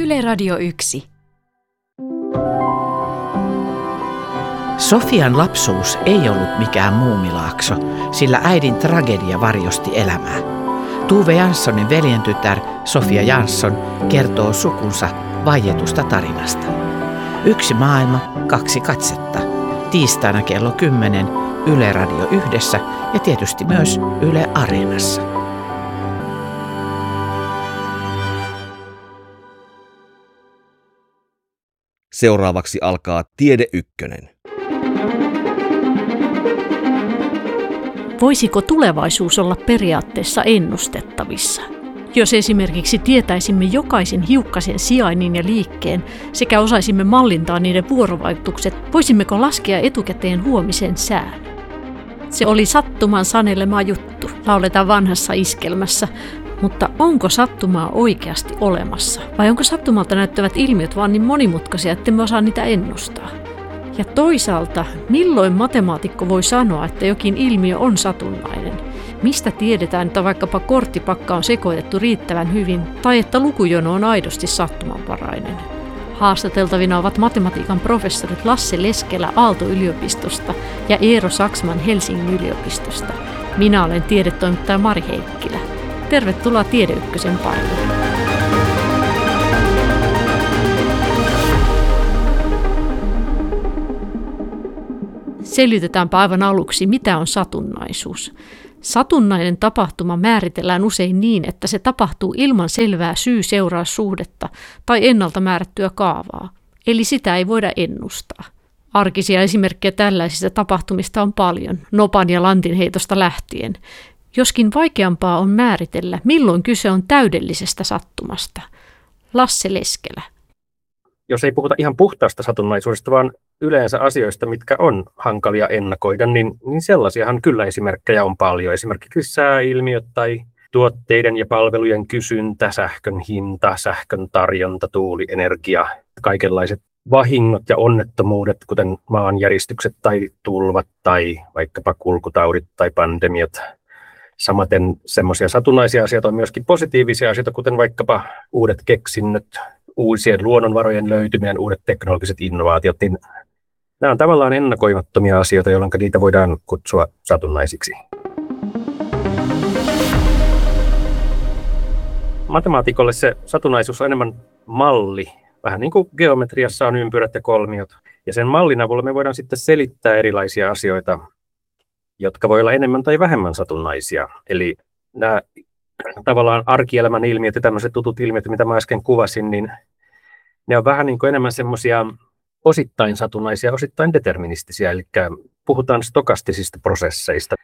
Yle Radio 1. Sofian lapsuus ei ollut mikään muumilaakso, sillä äidin tragedia varjosti elämää. Tuve Janssonin veljentytär Sofia Jansson kertoo sukunsa vaietusta tarinasta. Yksi maailma, kaksi katsetta. Tiistaina kello 10 Yle Radio 1 ja tietysti myös Yle Areenassa. Seuraavaksi alkaa Tiede Ykkönen. Voisiko tulevaisuus olla periaatteessa ennustettavissa? Jos esimerkiksi tietäisimme jokaisen hiukkasen sijainnin ja liikkeen sekä osaisimme mallintaa niiden vuorovaikutukset, voisimmeko laskea etukäteen huomisen sään? Se oli sattuman sanelema juttu, lauletaan vanhassa iskelmässä, mutta onko sattumaa oikeasti olemassa? Vai onko sattumalta näyttävät ilmiöt vaan niin monimutkaisia, ettemme osaa niitä ennustaa? Ja toisaalta, milloin matemaatikko voi sanoa, että jokin ilmiö on satunnainen? Mistä tiedetään, että vaikkapa korttipakka on sekoitettu riittävän hyvin, tai että lukujono on aidosti sattumanvarainen? Haastateltavina ovat matematiikan professorit Lasse Leskelä Aalto-yliopistosta ja Eero Saksman Helsingin yliopistosta. Minä olen tiedetoimittaja Mari Heikkilä. Tervetuloa Tiede Ykkösen pariin. Selitetäänpä aivan aluksi, mitä on satunnaisuus. Satunnainen tapahtuma määritellään usein niin, että se tapahtuu ilman selvää syy-seuraussuhdetta tai ennalta määrättyä kaavaa, eli sitä ei voida ennustaa. Arkisia esimerkkejä tällaisista tapahtumista on paljon, nopan ja lantin heitosta lähtien. Joskin vaikeampaa on määritellä, milloin kyse on täydellisestä sattumasta. Lasse Leskelä. Jos ei puhuta ihan puhtaasta satunnaisuudesta, vaan yleensä asioista, mitkä on hankalia ennakoida, niin sellaisiahan kyllä esimerkkejä on paljon. Esimerkiksi sääilmiöt tai tuotteiden ja palvelujen kysyntä, sähkön hinta, sähkön tarjonta, tuulienergia, kaikenlaiset vahingot ja onnettomuudet, kuten maanjäristykset tai tulvat tai vaikkapa kulkutaudit tai pandemiat. Samaten semmoisia satunnaisia asioita on myöskin positiivisia asioita, kuten vaikkapa uudet keksinnöt, uusien luonnonvarojen löytyminen, uudet teknologiset innovaatiot, niin nämä on tavallaan ennakoimattomia asioita, jolloin niitä voidaan kutsua satunnaisiksi. Matemaatikolle se satunnaisuus on enemmän malli, vähän niin kuin geometriassa on ympyrät ja kolmiot. Ja sen mallin avulla me voidaan sitten selittää erilaisia asioita, jotka voi olla enemmän tai vähemmän satunnaisia. Eli nämä tavallaan arkielämän ilmiöt ja tämmöiset tutut ilmiöt, mitä mä äsken kuvasin, niin ne on vähän niin kuin enemmän semmoisia osittain satunnaisia, osittain deterministisia, eli puhutaan stokastisista prosesseista.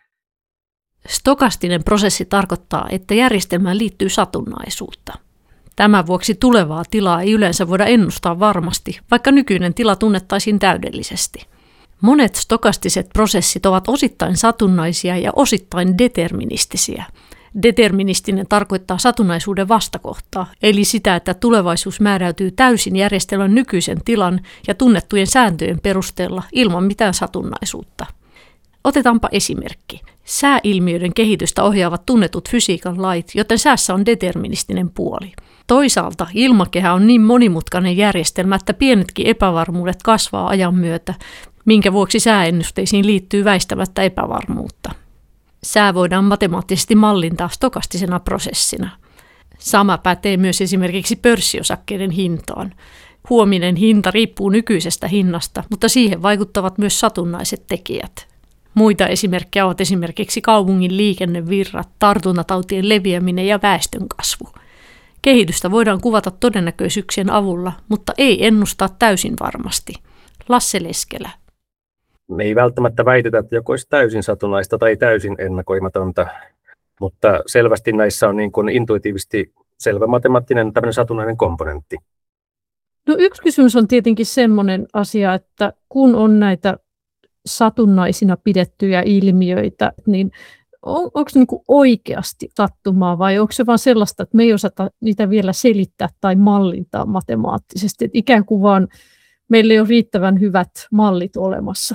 Stokastinen prosessi tarkoittaa, että järjestelmään liittyy satunnaisuutta. Tämän vuoksi tulevaa tilaa ei yleensä voida ennustaa varmasti, vaikka nykyinen tila tunnettaisiin täydellisesti. Monet stokastiset prosessit ovat osittain satunnaisia ja osittain deterministisiä. Deterministinen tarkoittaa satunnaisuuden vastakohtaa, eli sitä, että tulevaisuus määräytyy täysin järjestelmän nykyisen tilan ja tunnettujen sääntöjen perusteella ilman mitään satunnaisuutta. Otetaanpa esimerkki. Sääilmiöiden kehitystä ohjaavat tunnetut fysiikan lait, joten säässä on deterministinen puoli. Toisaalta ilmakehä on niin monimutkainen järjestelmä, että pienetkin epävarmuudet kasvaa ajan myötä, minkä vuoksi sääennusteisiin liittyy väistämättä epävarmuutta. Sää voidaan matemaattisesti mallintaa stokastisena prosessina. Sama pätee myös esimerkiksi pörssiosakkeiden hintaan. Huominen hinta riippuu nykyisestä hinnasta, mutta siihen vaikuttavat myös satunnaiset tekijät. Muita esimerkkejä ovat esimerkiksi kaupungin liikennevirrat, tartuntatautien leviäminen ja väestönkasvu. Kehitystä voidaan kuvata todennäköisyyksien avulla, mutta ei ennustaa täysin varmasti. Lasse Leskelä. Me ei välttämättä väitetä, että joku olisi täysin satunnaista tai täysin ennakoimatonta, mutta selvästi näissä on niin kuin intuitiivisesti selvä matemaattinen tämmöinen satunnainen komponentti. No yksi kysymys on tietenkin semmoinen asia, että kun on näitä satunnaisina pidettyjä ilmiöitä, niin onko se niinku oikeasti sattumaa vai onko se vaan sellaista, että me ei osata niitä vielä selittää tai mallintaa matemaattisesti, että ikään kuin vaan meillä ei ole riittävän hyvät mallit olemassa?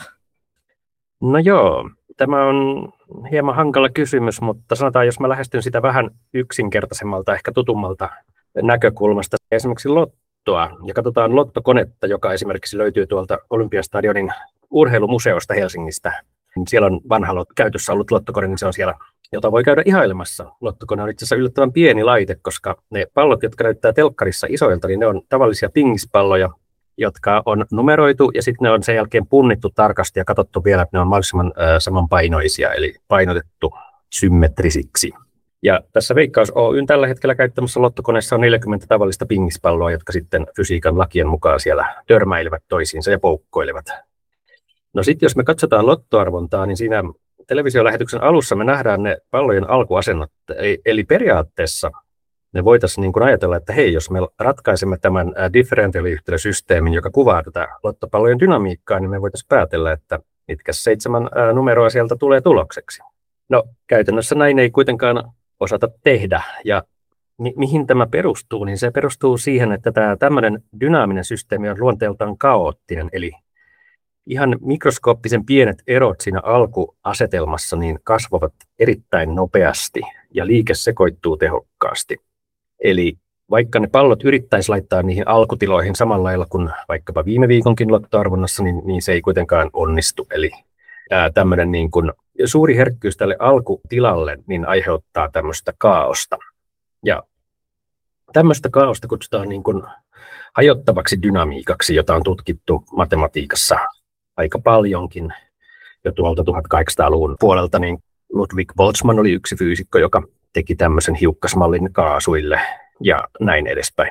No joo, tämä on hieman hankala kysymys, mutta sanotaan, jos mä lähestyn sitä vähän yksinkertaisemmalta, ehkä tutummalta näkökulmasta. Esimerkiksi lottoa ja katsotaan lottokonetta, joka esimerkiksi löytyy tuolta Olympiastadionin urheilumuseosta Helsingistä, niin siellä on vanha käytössä ollut lottokone, niin se on siellä, jota voi käydä ihailemassa. Lottokone on itse asiassa yllättävän pieni laite, koska ne pallot, jotka näyttää telkkarissa isoilta, niin ne on tavallisia pingispalloja, jotka on numeroitu ja sitten ne on sen jälkeen punnittu tarkasti ja katsottu vielä, että ne on mahdollisimman samanpainoisia, eli painotettu symmetrisiksi. Ja tässä Veikkaus Oyn tällä hetkellä käyttämässä lottokoneessa on 40 tavallista pingispalloa, jotka sitten fysiikan lakien mukaan siellä törmäilevät toisiinsa ja poukkoilevat. No sitten jos me katsotaan lottoarvontaa, niin siinä televisiolähetyksen alussa me nähdään ne pallojen alkuasennot. Eli periaatteessa me voitaisiin niin kuin ajatella, että hei, jos me ratkaisemme tämän differentiaaliyhtälösysteemin, joka kuvaa tätä lottopallojen dynamiikkaa, niin me voitaisiin päätellä, että mitkä 7 numeroa sieltä tulee tulokseksi. No käytännössä näin ei kuitenkaan osata tehdä. Ja mihin tämä perustuu, niin se perustuu siihen, että tämä tämmöinen dynaaminen systeemi on luonteeltaan kaoottinen, eli ihan mikroskooppisen pienet erot siinä alkuasetelmassa niin kasvavat erittäin nopeasti ja liike sekoittuu tehokkaasti. Eli vaikka ne pallot yrittäisi laittaa niihin alkutiloihin samalla lailla kuin vaikkapa viime viikonkin lottoarvonnassa, niin se ei kuitenkaan onnistu. Eli tämmöinen niin kuin suuri herkkyys tälle alkutilalle niin aiheuttaa tämmöistä kaaosta. Ja tämmöistä kaaosta kutsutaan niin kuin hajottavaksi dynamiikaksi, jota on tutkittu matematiikassa aika paljonkin jo tuolta 1800-luvun puolelta. Niin Ludwig Boltzmann oli yksi fyysikko, joka teki tämmöisen hiukkasmallin kaasuille ja näin edespäin.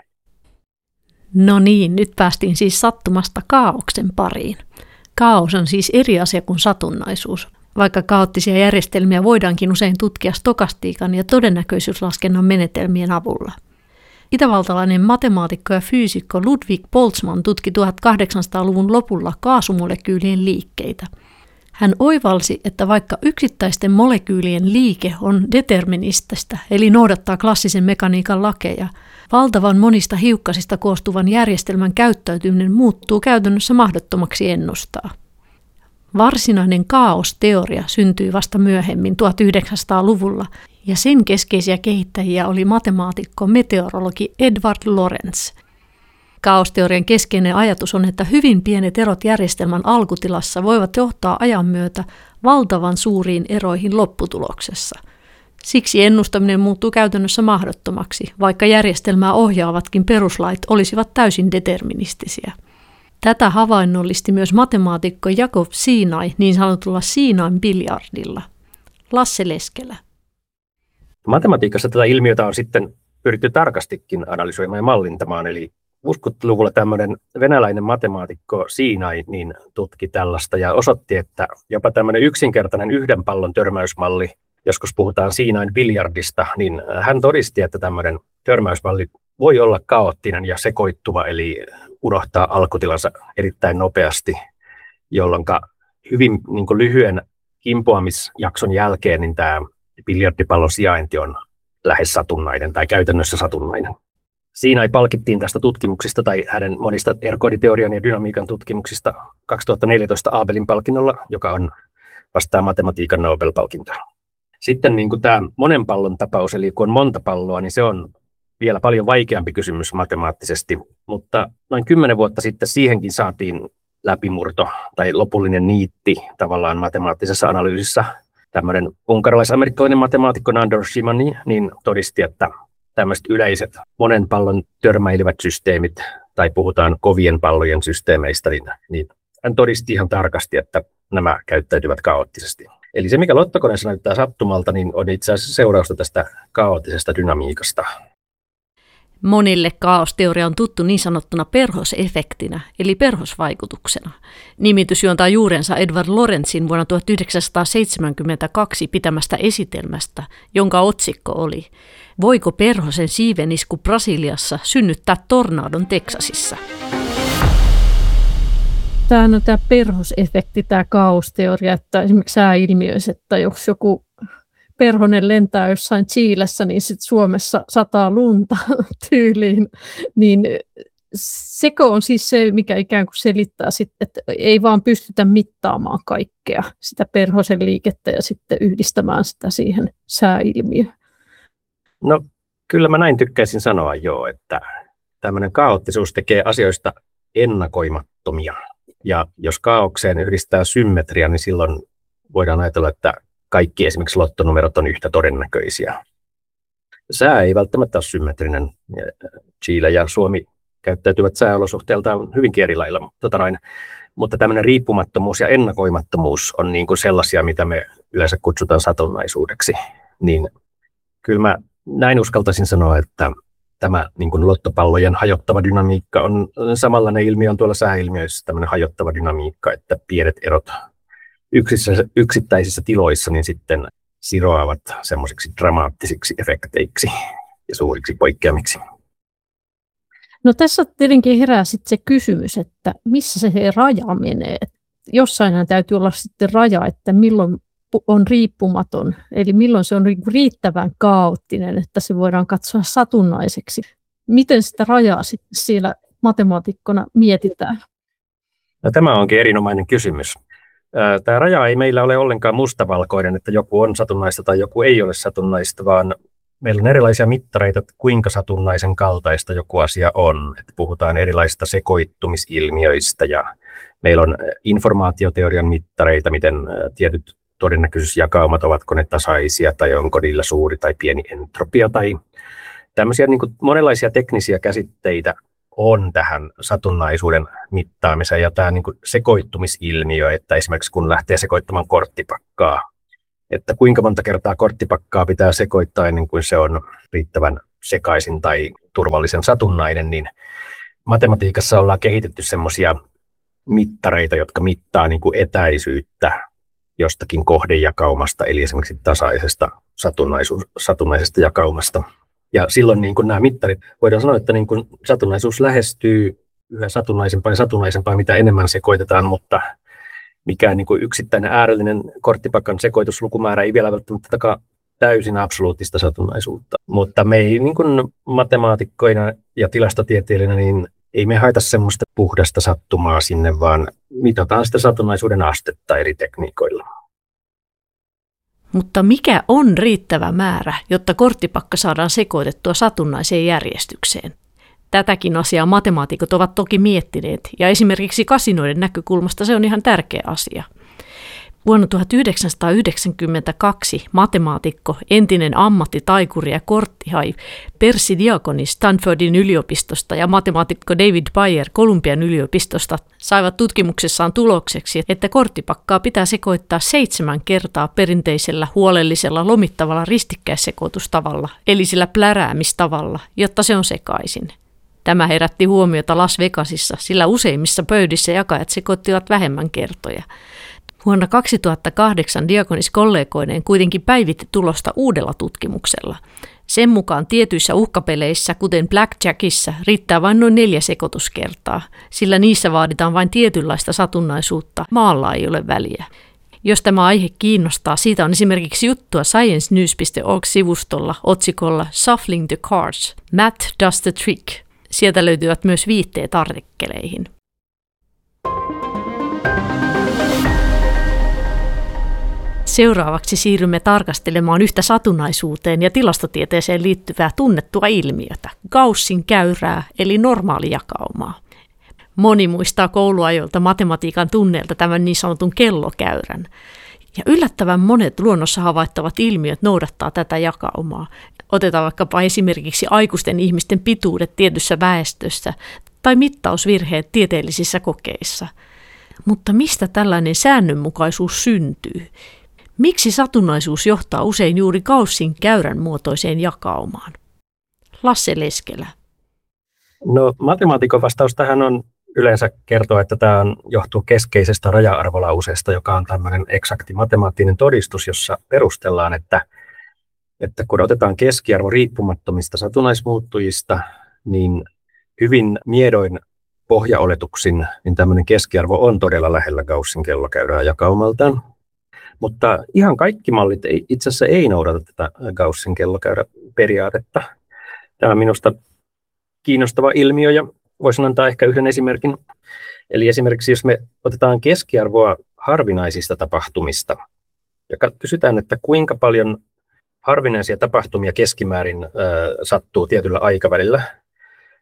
No niin, nyt päästiin siis sattumasta kaaoksen pariin. Kaos on siis eri asia kuin satunnaisuus, vaikka kaoottisia järjestelmiä voidaankin usein tutkia stokastiikan ja todennäköisyyslaskennan menetelmien avulla. Itävaltalainen matemaatikko ja fyysikko Ludwig Boltzmann tutki 1800-luvun lopulla kaasumolekyylien liikkeitä. Hän oivalsi, että vaikka yksittäisten molekyylien liike on determinististä, eli noudattaa klassisen mekaniikan lakeja, valtavan monista hiukkasista koostuvan järjestelmän käyttäytyminen muuttuu käytännössä mahdottomaksi ennustaa. Varsinainen kaosteoria syntyi vasta myöhemmin 1900-luvulla, ja sen keskeisiä kehittäjiä oli matemaatikko-meteorologi Edward Lorenz. Kaosteorian keskeinen ajatus on, että hyvin pienet erot järjestelmän alkutilassa voivat johtaa ajan myötä valtavan suuriin eroihin lopputuloksessa. Siksi ennustaminen muuttuu käytännössä mahdottomaksi, vaikka järjestelmää ohjaavatkin peruslait olisivat täysin deterministisiä. Tätä havainnollisti myös matemaatikko Jakob Sinai niin sanotulla Sinain biljardilla. Lasse Leskelä. Matematiikassa tätä ilmiötä on sitten pyritty tarkastikin analysoimaan ja mallintamaan, eli 60-luvulla tämmöinen venäläinen matemaatikko Sinai niin tutki tällaista ja osoitti, että jopa tämmöinen yksinkertainen yhden pallon törmäysmalli, joskus puhutaan Sinain biljardista, niin hän todisti, että tämmöinen törmäysmalli voi olla kaoottinen ja sekoittuva, eli unohtaa alkutilansa erittäin nopeasti, jolloin hyvin niin kuin lyhyen kimpoamisjakson jälkeen niin tämä biljardipallon sijainti on lähes satunnainen tai käytännössä satunnainen. Siinä palkittiin tästä tutkimuksista tai hänen monista erkooditeorian ja dynamiikan tutkimuksista 2014 Abelin palkinnolla, joka on vastaa matematiikan Nobel-palkintoa. Sitten niin kuin tämä monen pallon tapaus, eli kun on monta palloa, niin se on vielä paljon vaikeampi kysymys matemaattisesti, mutta noin 10 vuotta sitten siihenkin saatiin läpimurto tai lopullinen niitti tavallaan matemaattisessa analyysissä. Tämmöinen unkarilais-amerikkalainen matemaatikko Nandor Shimani niin todisti, että tämmöiset yleiset monen pallon törmäilevät systeemit, tai puhutaan kovien pallojen systeemeistä, niin hän todisti ihan tarkasti, että nämä käyttäytyvät kaoottisesti. Eli se, mikä lottokoneessa näyttää sattumalta, niin on itse asiassa seurausta tästä kaoottisesta dynamiikasta. Monille kaosteoria on tuttu niin sanottuna perhosefektinä, eli perhosvaikutuksena. Nimitys juontaa juurensa Edward Lorenzin vuonna 1972 pitämästä esitelmästä, jonka otsikko oli "Voiko perhosen siivenisku Brasiliassa synnyttää tornadon Teksasissa?" Tämä on tämä perhosefekti, tämä kaosteoria, että esimerkiksi sääilmiöissä, että jos joku perhonen lentää jossain Chiilessä, niin sitten Suomessa sataa lunta tyyliin, niin sekö on siis se, mikä ikään kuin selittää sitten, että ei vaan pystytä mittaamaan kaikkea sitä perhosen liikettä ja sitten yhdistämään sitä siihen sääilmiöön. No kyllä mä näin tykkäisin sanoa joo, että tämmöinen kaoottisuus tekee asioista ennakoimattomia. Ja jos kaaukseen yhdistää symmetria, niin silloin voidaan ajatella, että kaikki esimerkiksi lottonumerot on yhtä todennäköisiä. Sää ei välttämättä ole symmetrinen. Chile ja Suomi käyttäytyvät sääolosuhteiltaan hyvinkin eri lailla. Mutta tämmöinen riippumattomuus ja ennakoimattomuus on niin kuin sellaisia, mitä me yleensä kutsutaan satunnaisuudeksi. Niin kyllä mä näin uskaltaisin sanoa, että tämä niin kuin lottopallojen hajottava dynamiikka on samanlainen ilmiö on tuolla sääilmiöissä, tämmöinen hajottava dynamiikka, että pienet erot yksittäisissä tiloissa niin sitten siroavat semmoisiksi dramaattisiksi efekteiksi ja suuriksi poikkeamiksi. No tässä tietenkin herää sitten se kysymys, että missä se raja menee. Jossainhan täytyy olla sitten raja, että milloin on riippumaton, eli milloin se on riittävän kaoottinen, että se voidaan katsoa satunnaiseksi. Miten sitä rajaa sitten siellä matemaatikkona mietitään? No, tämä onkin erinomainen kysymys. Tämä raja ei meillä ole ollenkaan mustavalkoinen, että joku on satunnaista tai joku ei ole satunnaista, vaan meillä on erilaisia mittareita, että kuinka satunnaisen kaltaista joku asia on. Että puhutaan erilaisista sekoittumisilmiöistä ja meillä on informaatioteorian mittareita, miten tietyt todennäköisyysjakaumat, ovatko ne tasaisia tai onko niillä suuri tai pieni entropia tai tämmöisiä niin kuin monenlaisia teknisiä käsitteitä on tähän satunnaisuuden mittaamiseen ja tämä niin kuin sekoittumisilmiö, että esimerkiksi kun lähtee sekoittamaan korttipakkaa, että kuinka monta kertaa korttipakkaa pitää sekoittaa ennen kuin se on riittävän sekaisin tai turvallisen satunnainen, niin matematiikassa ollaan kehitetty semmoisia mittareita, jotka mittaa niin kuin etäisyyttä jostakin kohdejakaumasta, eli esimerkiksi tasaisesta satunnaisesta jakaumasta. Ja silloin niin kuin nämä mittarit, voidaan sanoa, että niin kuin satunnaisuus lähestyy yhä satunnaisempaa, mitä enemmän sekoitetaan, mutta mikään niin kuin yksittäinen äärellinen korttipakan sekoituslukumäärä ei vielä välttämättä takaa täysin absoluuttista satunnaisuutta. Mutta me ei niin kuin matemaatikkoina ja tilastotieteilijöinä, niin ei me haeta semmoista puhdasta sattumaa sinne, vaan mitataan sitä satunnaisuuden astetta eri tekniikoilla. Mutta mikä on riittävä määrä, jotta korttipakka saadaan sekoitettua satunnaiseen järjestykseen? Tätäkin asiaa matemaatikot ovat toki miettineet, ja esimerkiksi kasinoiden näkökulmasta se on ihan tärkeä asia. Vuonna 1992 matemaatikko, entinen ammattitaikuri ja korttihai Percy Diakoni Stanfordin yliopistosta ja matemaatikko David Bayer Columbian yliopistosta saivat tutkimuksessaan tulokseksi, että korttipakkaa pitää sekoittaa 7 kertaa perinteisellä huolellisella lomittavalla ristikkäissekoitustavalla, eli sillä pläräämistavalla, jotta se on sekaisin. Tämä herätti huomiota Las Vegasissa, sillä useimmissa pöydissä jakajat sekoittivat vähemmän kertoja. Vuonna 2008 Diakonis kollegoineen kuitenkin päivitti tulosta uudella tutkimuksella. Sen mukaan tietyissä uhkapeleissä, kuten Blackjackissa, riittää vain noin 4 sekoituskertaa, sillä niissä vaaditaan vain tietynlaista satunnaisuutta, maalla ei ole väliä. Jos tämä aihe kiinnostaa, siitä on esimerkiksi juttua sciencenews.org-sivustolla otsikolla Shuffling the Cards, Math Does the Trick. Sieltä löytyvät myös viitteet artikkeleihin. Seuraavaksi siirrymme tarkastelemaan yhtä satunnaisuuteen ja tilastotieteeseen liittyvää tunnettua ilmiötä, Gaussin käyrää eli normaalijakaumaa. Moni muistaa kouluajoilta matematiikan tunneilta tämän niin sanotun kellokäyrän. Ja yllättävän monet luonnossa havaittavat ilmiöt noudattaa tätä jakaumaa. Otetaan vaikkapa esimerkiksi aikuisten ihmisten pituudet tietyssä väestössä tai mittausvirheet tieteellisissä kokeissa. Mutta mistä tällainen säännönmukaisuus syntyy? Miksi satunnaisuus johtaa usein juuri Gaussin käyrän muotoiseen jakaumaan? Lasse Leskelä. No, matemaatikon vastaus tähän on yleensä kertoa, että tämä johtuu keskeisestä raja-arvolauseesta, joka on tämmöinen eksakti matemaattinen todistus, jossa perustellaan, että kun otetaan keskiarvo riippumattomista satunnaismuuttujista, niin hyvin miedoin pohjaoletuksin, niin tämmöinen keskiarvo on todella lähellä Gaussin kellokäyrää jakaumaltaan. Mutta ihan kaikki mallit itse asiassa ei noudata tätä Gaussin kellokäyräperiaatetta. Tämä on minusta kiinnostava ilmiö ja voisin antaa ehkä yhden esimerkin. Eli esimerkiksi jos me otetaan keskiarvoa harvinaisista tapahtumista ja kysytään, että kuinka paljon harvinaisia tapahtumia keskimäärin sattuu tietyllä aikavälillä,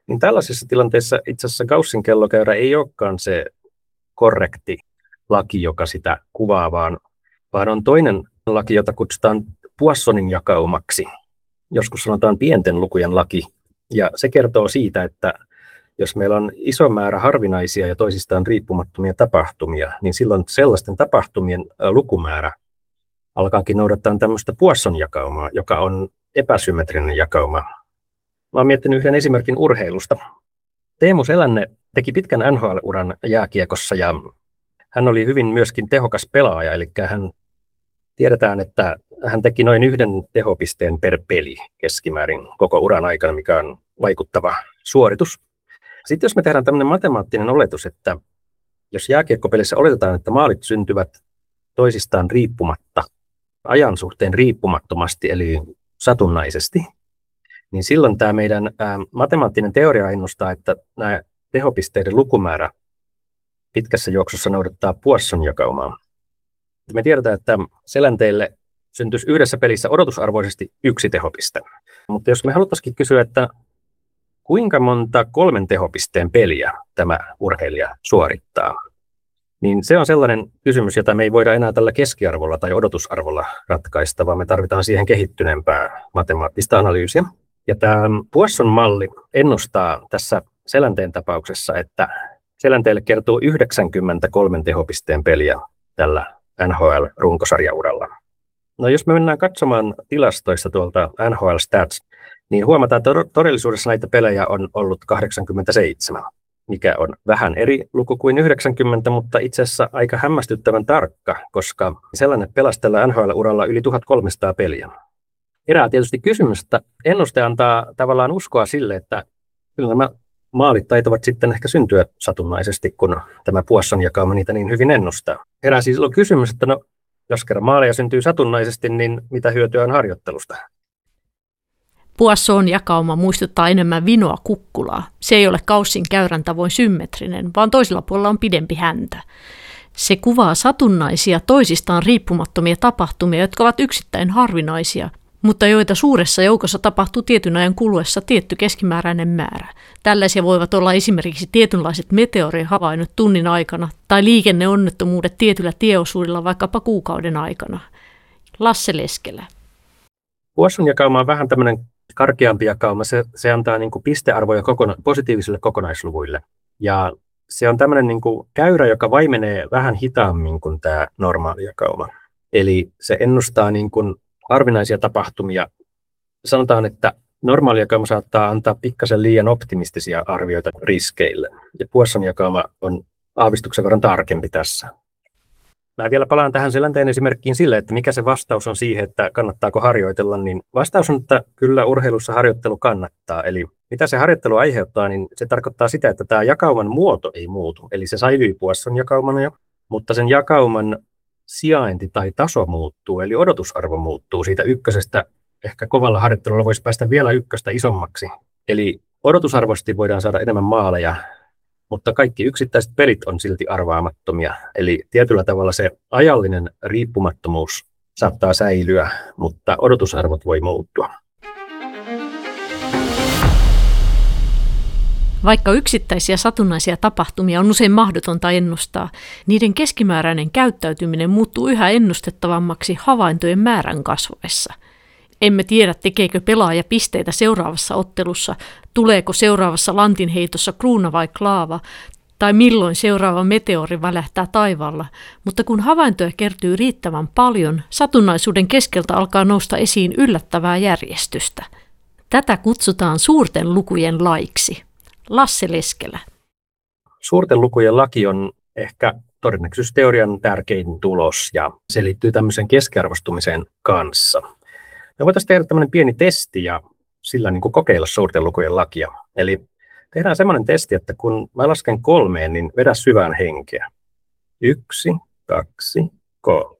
Niin tällaisissa tilanteissa itse asiassa Gaussin kellokäyrä ei olekaan se korrekti laki, joka sitä kuvaa, vaan on toinen laki, jota kutsutaan Poissonin jakaumaksi. Joskus sanotaan pienten lukujen laki, ja se kertoo siitä, että jos meillä on iso määrä harvinaisia ja toisistaan riippumattomia tapahtumia, niin silloin sellaisten tapahtumien lukumäärä alkaakin noudattaa tämmöistä Poisson-jakaumaa, joka on epäsymmetrinen jakauma. Mä oon miettinyt yhden esimerkin urheilusta. Teemu Selänne teki pitkän NHL-uran jääkiekossa ja hän oli hyvin myöskin tehokas pelaaja, eli tiedetään, että hän teki noin 1 tehopisteen per peli keskimäärin koko uran aikana, mikä on vaikuttava suoritus. Sitten jos me tehdään tämmöinen matemaattinen oletus, että jos jääkiekkopelissä oletetaan, että maalit syntyvät toisistaan riippumatta, ajan suhteen riippumattomasti, eli satunnaisesti, niin silloin tämä meidän matemaattinen teoria ennustaa, että nämä tehopisteiden lukumäärä pitkässä juoksussa noudattaa Poisson-jakaumaa. Me tiedetään, että selänteille syntyisi yhdessä pelissä odotusarvoisesti 1 tehopiste. Mutta jos me haluttaisiin kysyä, että kuinka monta 3 tehopisteen peliä tämä urheilija suorittaa, niin se on sellainen kysymys, jota me ei voida enää tällä keskiarvolla tai odotusarvolla ratkaista, vaan me tarvitaan siihen kehittyneempää matemaattista analyysiä. Ja tämä Poisson-malli ennustaa tässä selänteen tapauksessa, että selänteelle kertoo 93 tehopisteen peliä tällä NHL-runkosarjauralla. No jos me mennään katsomaan tilastoista tuolta NHL Stats, niin huomataan, että todellisuudessa näitä pelejä on ollut 87, mikä on vähän eri luku kuin 90, mutta itse asiassa aika hämmästyttävän tarkka, koska sellainen pelasi tällä NHL-uralla yli 1300 peliä. Herää tietysti kysymys, että ennuste antaa tavallaan uskoa sille, että kyllä nämä maalit taitavat sitten ehkä syntyä satunnaisesti, kun tämä Poisson-jakauma niitä niin hyvin ennustaa. Herää siis silloin kysymys, että no, jos kerran maaleja syntyy satunnaisesti, niin mitä hyötyä on harjoittelusta? Poisson-jakauma muistuttaa enemmän vinoa kukkulaa. Se ei ole Gaussin käyrän tavoin symmetrinen, vaan toisella puolella on pidempi häntä. Se kuvaa satunnaisia toisistaan riippumattomia tapahtumia, jotka ovat yksittäin harvinaisia, mutta joita suuressa joukossa tapahtuu tietyn ajan kuluessa tietty keskimääräinen määrä. Tällaisia voivat olla esimerkiksi tietynlaiset meteorihavainnot tunnin aikana tai liikenneonnettomuudet tietyllä tieosuudella vaikkapa kuukauden aikana. Lasse Leskelä. Poisson-jakauma on vähän tämmöinen karkeampi jakauma. Se antaa niin kuin pistearvoja positiivisille kokonaisluvuille. Ja se on tämmöinen niin kuin käyrä, joka vaimenee vähän hitaammin kuin tämä normaali jakauma. Eli se ennustaa niin kuin harvinaisia tapahtumia. Sanotaan, että normaali jakauma saattaa antaa pikkasen liian optimistisia arvioita riskeille. Ja Poisson-jakauma on aavistuksen verran tarkempi tässä. Mä vielä palaan tähän selänteen esimerkkiin sille, että mikä se vastaus on siihen, että kannattaako harjoitella, niin vastaus on, että kyllä urheilussa harjoittelu kannattaa. Eli mitä se harjoittelu aiheuttaa, niin se tarkoittaa sitä, että tämä jakauman muoto ei muutu. Eli se säilyy Poisson-jakaumana jo, mutta sen jakauman sijainti tai taso muuttuu, eli odotusarvo muuttuu siitä ykkösestä. Ehkä kovalla harjoittelulla voisi päästä vielä ykköstä isommaksi. Eli odotusarvoisesti voidaan saada enemmän maaleja, mutta kaikki yksittäiset pelit on silti arvaamattomia. Eli tietyllä tavalla se ajallinen riippumattomuus saattaa säilyä, mutta odotusarvot voi muuttua. Vaikka yksittäisiä satunnaisia tapahtumia on usein mahdotonta ennustaa, niiden keskimääräinen käyttäytyminen muuttuu yhä ennustettavammaksi havaintojen määrän kasvaessa. Emme tiedä, tekeekö pelaaja pisteitä seuraavassa ottelussa, tuleeko seuraavassa lantinheitossa kruuna vai klaava, tai milloin seuraava meteori välähtää taivaalla, mutta kun havaintoja kertyy riittävän paljon, satunnaisuuden keskeltä alkaa nousta esiin yllättävää järjestystä. Tätä kutsutaan suurten lukujen laiksi. Lasse Leskelä. Suurten lukujen laki on ehkä todennäköisyysteorian tärkein tulos, ja se liittyy tämmöisen keskiarvostumisen kanssa. Me voitaisiin tehdä tämmöinen pieni testi ja sillä niin kuin kokeilla suurten lukujen lakia. Eli tehdään semmoinen testi, että kun mä lasken 3, niin vedä syvään henkeä. 1, 2, 3.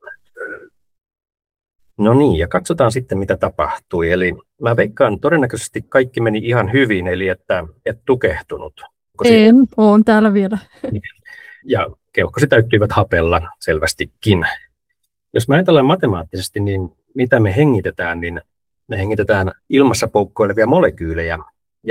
No niin, ja katsotaan sitten, mitä tapahtui. Eli mä veikkaan, todennäköisesti kaikki meni ihan hyvin, eli että et tukehtunut. Oon täällä vielä. Ja keuhkosi täyttyivät hapella selvästikin. Jos mä ajatellaan matemaattisesti, niin mitä me hengitetään, niin me hengitetään ilmassa poukkoilevia molekyylejä. Ja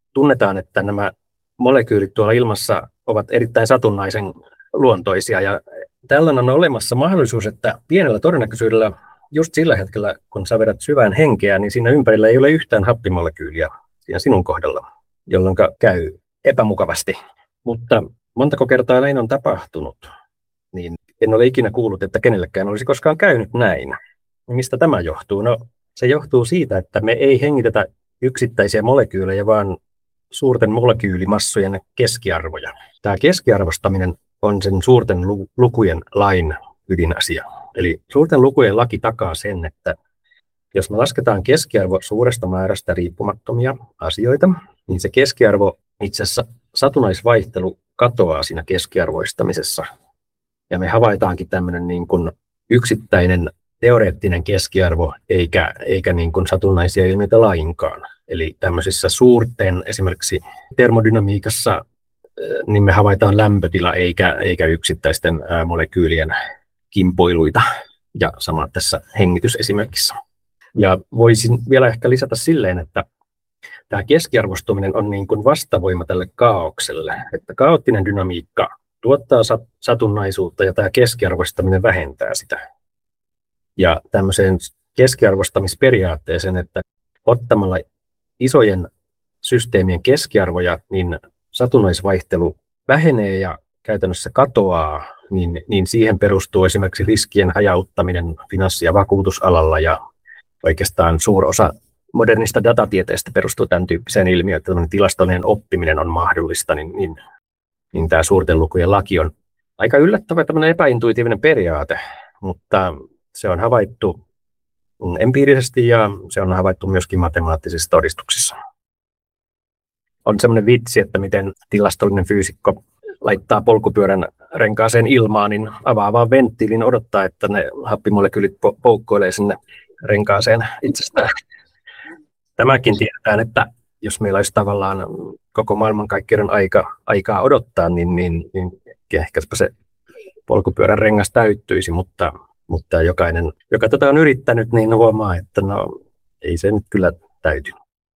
tunnetaan, että nämä molekyylit tuolla ilmassa ovat erittäin satunnaisen luontoisia. Ja tällöin on olemassa mahdollisuus, että pienellä todennäköisyydellä just sillä hetkellä, kun sä vedät syvään henkeä, niin siinä ympärillä ei ole yhtään happimolekyyliä siinä sinun kohdalla, jolloin käy epämukavasti. Mutta montako kertaa näin on tapahtunut, niin en ole ikinä kuullut, että kenellekään olisi koskaan käynyt näin. Mistä tämä johtuu? No, se johtuu siitä, että me ei hengitetä yksittäisiä molekyylejä, vaan suurten molekyylimassojen keskiarvoja. Tämä keskiarvostaminen on sen suurten lukujen lain ydinasia. Eli suurten lukujen laki takaa sen, että jos me lasketaan keskiarvo suuresta määrästä riippumattomia asioita, niin se keskiarvo itse asiassa satunnaisvaihtelu katoaa siinä keskiarvoistamisessa. Ja me havaitaankin tämmöinen niin kuin yksittäinen teoreettinen keskiarvo, eikä niin kuin satunnaisia ilmiöitä lainkaan. Eli tämmöisissä suurten, esimerkiksi termodynamiikassa, niin me havaitaan lämpötila eikä yksittäisten molekyylien kimpoiluita, ja sama tässä hengitysesimerkissä. Ja voisin vielä ehkä lisätä silleen, että tämä keskiarvostuminen on niin kuin vastavoima tälle kaaukselle, että kaoottinen dynamiikka tuottaa satunnaisuutta ja tämä keskiarvostaminen vähentää sitä. Ja tämmöiseen keskiarvostamisperiaatteeseen, että ottamalla isojen systeemien keskiarvoja, niin satunnaisvaihtelu vähenee ja käytännössä katoaa, niin siihen perustuu esimerkiksi riskien hajauttaminen finanssi- ja vakuutusalalla, ja oikeastaan osa modernista datatieteestä perustuu tämän tyyppiseen ilmiöön, että tilastollinen oppiminen on mahdollista, niin tämä suurten lukujen laki on aika yllättävä tämmöinen epäintuitiivinen periaate, mutta se on havaittu empiirisesti ja se on havaittu myöskin matemaattisissa todistuksissa. On semmoinen vitsi, että miten tilastollinen fyysikko laittaa polkupyörän renkaaseen ilmaan, niin avaa vaan venttiilin, odottaa, että ne happimolekyylit poukkoilee sinne renkaaseen itsestään. Tämäkin tiedetään, että jos meillä olisi tavallaan koko maailmankaikkeuden aikaa odottaa, niin ehkä se polkupyörän rengas täyttyisi, mutta jokainen, joka tätä on yrittänyt, niin huomaa, että ei se nyt kyllä täyty.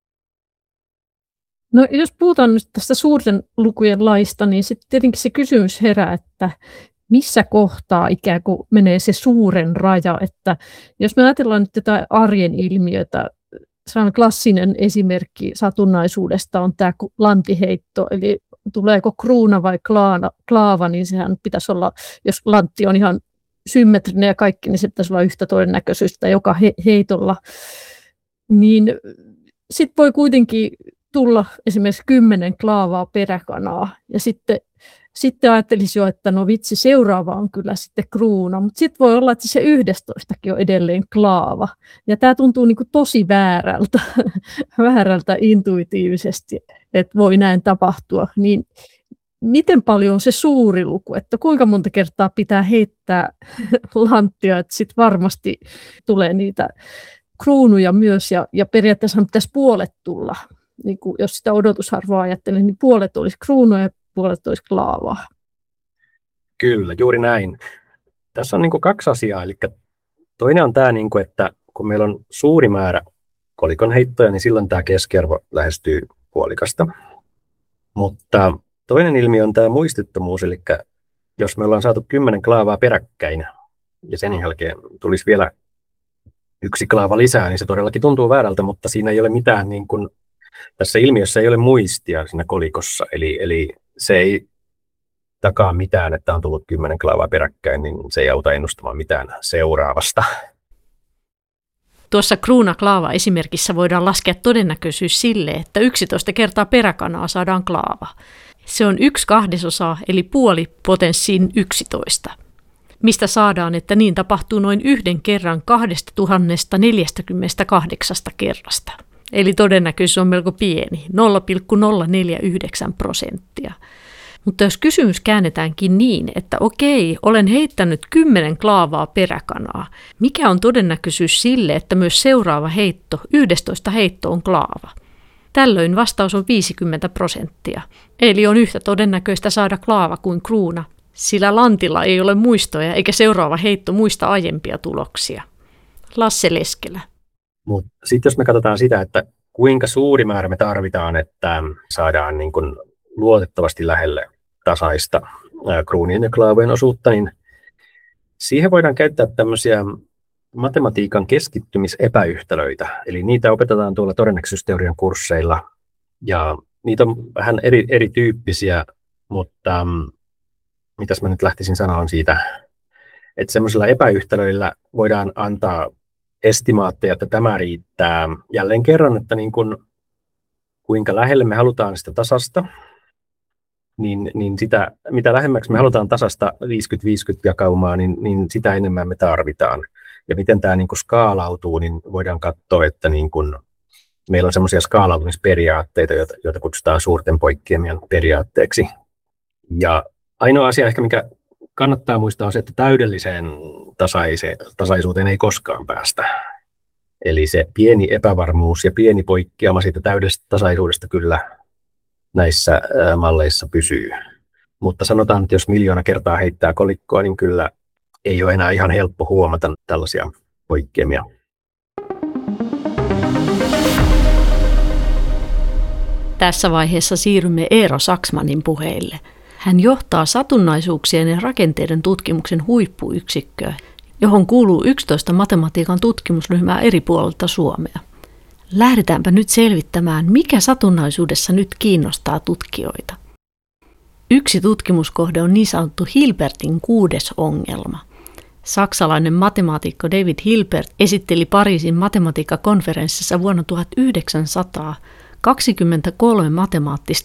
No jos puhutaan nyt tästä suurten lukujen laista, niin sitten tietenkin se kysymys herää, että missä kohtaa ikään kuin menee se suuren raja, että jos me ajatellaan nyt jotain arjen ilmiötä, klassinen esimerkki satunnaisuudesta on tämä lantiheitto, eli tuleeko kruuna vai klaava, niin sehän pitäisi olla, jos lantti on ihan symmetrinen ja kaikki, niin se pitäisi olla yhtä todennäköisyyttä joka heitolla, niin sitten voi kuitenkin tulla esimerkiksi 10 klaavaa peräkanaa, ja sitten ajattelisi jo, että no vitsi, seuraava on kyllä sitten kruuna, mutta sitten voi olla, että se 11kin on edelleen klaava. Ja tämä tuntuu niin kuin tosi väärältä intuitiivisesti, että voi näin tapahtua. Niin miten paljon on se suuri luku, että kuinka monta kertaa pitää heittää lanttia, että sitten varmasti tulee niitä kruunuja myös, ja periaatteessa pitäisi puolet tulla. Niin kuin jos sitä odotusarvoa ajattelee, niin puolet olisi kruunuja ja puolet olisi klaavaa. Kyllä, juuri näin. Tässä on niin kuin 2 asiaa. Eli toinen on tämä, että kun meillä on suuri määrä kolikon heittoja, niin silloin tämä keskiarvo lähestyy puolikasta. Mutta toinen ilmiö on tämä muistittomuus, eli jos me ollaan saatu 10 klaavaa peräkkäin ja sen jälkeen tulisi vielä 1 klaava lisää, niin se todellakin tuntuu väärältä, mutta siinä ei ole mitään, tässä ilmiössä ei ole muistia siinä kolikossa, eli se ei takaa mitään, että on tullut 10 klaavaa peräkkäin, niin se ei auta ennustamaan mitään seuraavasta. Tuossa kruuna-klaava-esimerkissä voidaan laskea todennäköisyys sille, että 11 kertaa peräkanaa saadaan klaava. Se on 1/2, eli puoli potenssiin 11. Mistä saadaan, että niin tapahtuu noin 1 kerran 2048 kerrasta. Eli todennäköisyys on melko pieni, 0,049%. Mutta jos kysymys käännetäänkin niin, että okei, olen heittänyt 10 klaavaa peräkanaa, mikä on todennäköisyys sille, että myös seuraava heitto, 11 heitto on klaava? Tällöin vastaus on 50%, eli on yhtä todennäköistä saada klaava kuin kruuna, sillä lantilla ei ole muistoja eikä seuraava heitto muista aiempia tuloksia. Lasse Leskelä. Sitten jos me katsotaan sitä, että kuinka suuri määrä me tarvitaan, että saadaan niin kuin luotettavasti lähelle tasaista kruunien ja klaavojen osuutta, niin siihen voidaan käyttää tämmöisiä matematiikan keskittymisepäyhtälöitä. Eli niitä opetetaan tuolla todennäköisyysteorian kursseilla. Ja niitä on vähän erityyppisiä, mutta mitäs mä nyt lähtisin sanomaan siitä, että semmoisilla epäyhtälöillä voidaan antaa estimaatteja, että tämä riittää jälleen kerran, että niin kuinka lähelle me halutaan sitä tasasta, niin sitä, mitä lähemmäksi me halutaan tasasta 50-50 jakaumaa, niin sitä enemmän me tarvitaan. Ja miten tämä niin kuin skaalautuu, niin voidaan katsoa, että niin kuin meillä on semmoisia skaalautumisperiaatteita, joita kutsutaan suurten poikkeamien periaatteeksi. Ja ainoa asia ehkä, mikä kannattaa muistaa, on se, että täydelliseen tasaisuuteen ei koskaan päästä. Eli se pieni epävarmuus ja pieni poikkeama siitä täydellisestä tasaisuudesta kyllä näissä malleissa pysyy. Mutta sanotaan, että jos 1 000 000 kertaa heittää kolikkoa, niin kyllä ei ole enää ihan helppo huomata tällaisia poikkeamia. Tässä vaiheessa siirrymme Eero Saksmanin puheille. Hän johtaa satunnaisuuksien ja rakenteiden tutkimuksen huippuyksikköä, johon kuuluu 11 matematiikan tutkimusryhmää eri puolilta Suomea. Lähdetäänpä nyt selvittämään, mikä satunnaisuudessa nyt kiinnostaa tutkijoita. Yksi tutkimuskohde on niin sanottu Hilbertin 6. ongelma. Saksalainen matemaatikko David Hilbert esitteli Pariisin matematiikkakonferenssissa vuonna 1900 23 matemaattista